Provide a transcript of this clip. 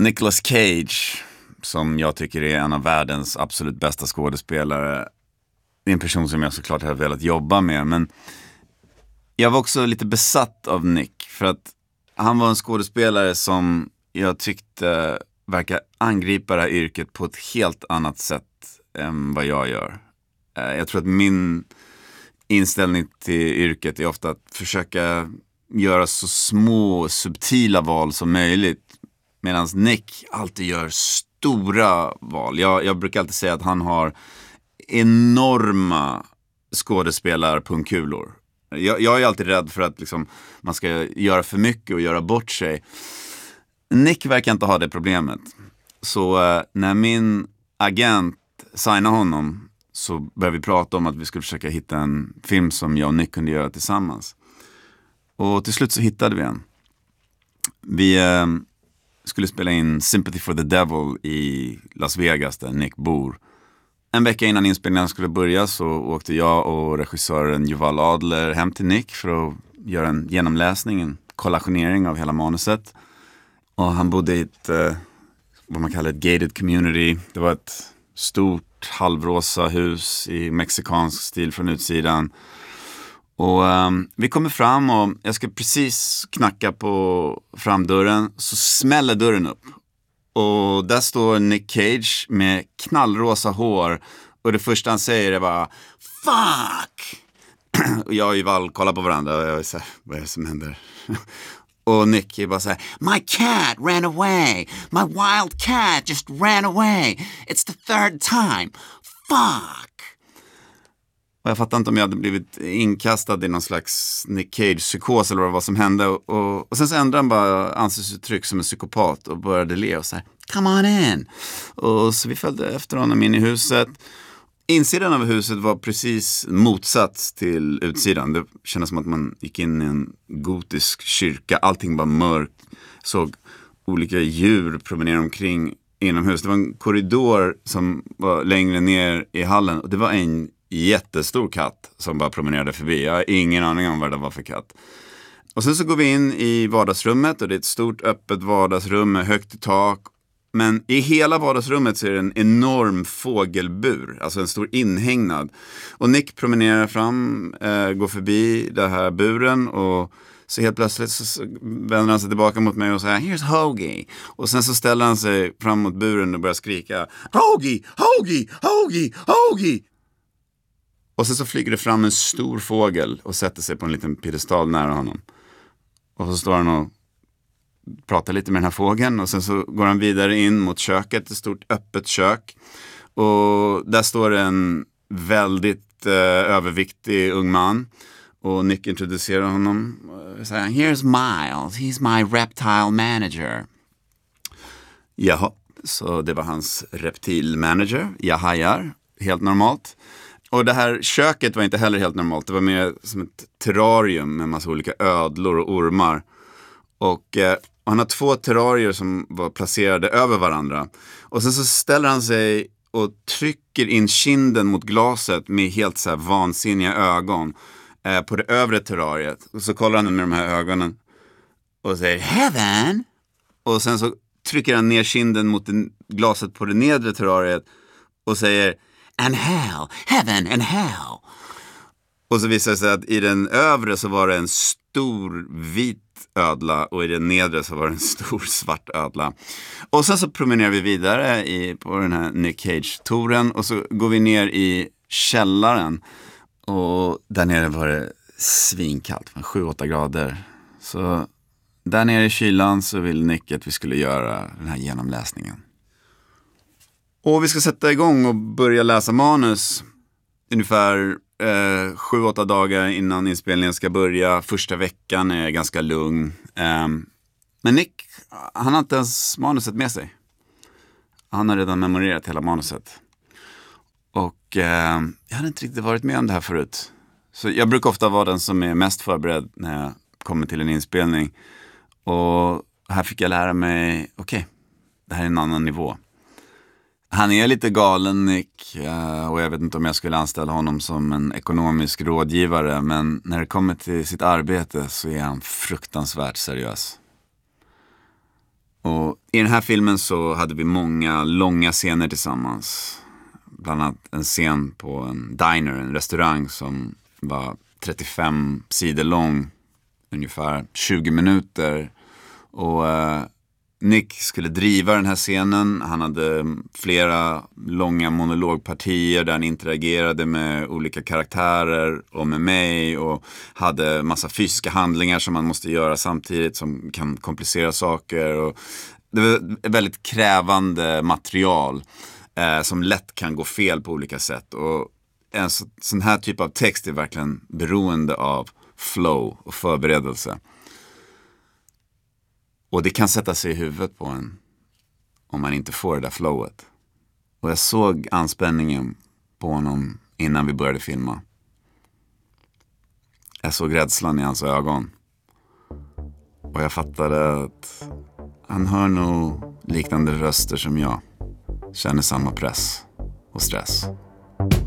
Nicolas Cage, som jag tycker är en av världens absolut bästa skådespelare, det är en person som jag såklart har velat jobba med, men jag var också lite besatt av Nick för att han var en skådespelare som jag tyckte verkar angripa det här yrket på ett helt annat sätt än vad jag gör. Jag tror att min inställning till yrket är ofta att försöka göra så små, subtila val som möjligt. Medan Nick alltid gör stora val. Jag brukar alltid säga att han har enorma skådespelarpungkulor. Jag är alltid rädd för att liksom, man ska göra för mycket och göra bort sig. Nick verkar inte ha det problemet. Så när min agent signade honom så började vi prata om att vi skulle försöka hitta en film som jag och Nick kunde göra tillsammans. Och till slut så hittade vi en. Vi skulle spela in Sympathy for the Devil i Las Vegas där Nick bor. En vecka innan inspelningen skulle börja så åkte jag och regissören Yuval Adler hem till Nick för att göra en genomläsning, en kollationering av hela manuset. Och han bodde i ett, vad man kallar ett gated community. Det var ett stort halvrosa hus i mexikansk stil från utsidan. Och vi kommer fram och jag ska precis knacka på framdörren, så smäller dörren upp. Och där står Nick Cage med knallrosa hår. Och det första han säger är bara fuck! Och jag och Yuval kollar på varandra och jag är så här, vad är det som händer? Och Nick är bara så här, my cat ran away. My wild cat just ran away. It's the third time. Fuck! Och jag fattar inte om jag hade blivit inkastad i någon slags Nick Cage-psykos eller vad som hände. Och sen så ändrade han bara ansiktsuttryck som en psykopat och började le och så här, come on in. Och så vi följde efter honom in i huset. Insidan av huset var precis motsats till utsidan. Det kändes som att man gick in i en gotisk kyrka. Allting var mörkt. Såg olika djur promenera omkring inomhus. Det var en korridor som var längre ner i hallen. Och det var en jättestor katt som bara promenerade förbi. Jag har ingen aning om vad det var för katt. Och sen så går vi in i vardagsrummet och det är ett stort öppet vardagsrum med högt i tak. Men i hela vardagsrummet så är det en enorm fågelbur, alltså en stor inhägnad. Och Nick promenerar fram, går förbi den här buren och så helt plötsligt så vänder han sig tillbaka mot mig och säger here's Hoagie. Och sen så ställer han sig fram mot buren och börjar skrika Hoagie, Hoagie, Hoagie, Hoagie. Och sen så flyger det fram en stor fågel och sätter sig på en liten piedestal nära honom. Och så står han och pratar lite med den här fågeln. Och sen så går han vidare in mot köket, ett stort öppet kök. Och där står en väldigt överviktig ung man. Och Nick introducerar honom. Och säger, here's Miles, he's my reptile manager. Jaha, så det var hans reptilmanager. Jag hajar, helt normalt. Och det här köket var inte heller helt normalt. Det var mer som ett terrarium med massa olika ödlor och ormar. Och han har 2 terrarier som var placerade över varandra. Och sen så ställer han sig och trycker in kinden mot glaset med helt så här vansinniga ögon på det övre terrariet. Och så kollar han med de här ögonen och säger heaven. Och sen så trycker han ner kinden mot glaset på det nedre terrariet och säger and hell, heaven and hell. Och så visar det sig att i den övre så var det en stor vit ödla och i den nedre så var det en stor svart ödla. Och sen så promenerar vi vidare på den här Nick Cage-touren och så går vi ner i källaren och där nere var det svinkallt, 7-8 grader. Så där nere i kylan så vill Nick att vi skulle göra den här genomläsningen. Och vi ska sätta igång och börja läsa manus ungefär 7-8 dagar innan inspelningen ska börja. Första veckan är ganska lugn. Men Nick, han har inte ens manuset med sig. Han har redan memorerat hela manuset. Och jag hade inte riktigt varit med om det här förut. Så jag brukar ofta vara den som är mest förberedd när jag kommer till en inspelning. Och här fick jag lära mig, okej, det här är en annan nivå. Han är lite galen, Nick, och jag vet inte om jag skulle anställa honom som en ekonomisk rådgivare, men när det kommer till sitt arbete så är han fruktansvärt seriös. Och I den här filmen så hade vi många långa scener tillsammans. Bland annat en scen på en diner, en restaurang som var 35 sidor lång, ungefär 20 minuter. Och Nick skulle driva den här scenen. Han hade flera långa monologpartier där han interagerade med olika karaktärer och med mig och hade massa fysiska handlingar som man måste göra samtidigt som kan komplicera saker. Och det var ett väldigt krävande material som lätt kan gå fel på olika sätt. Och en sån här typ av text är verkligen beroende av flow och förberedelse. Och det kan sätta sig i huvudet på en om man inte får det där flowet. Och jag såg anspänningen på honom innan vi började filma. Jag såg rädslan i hans ögon. Och jag fattade att han hör nog liknande röster som jag. Känner samma press och stress.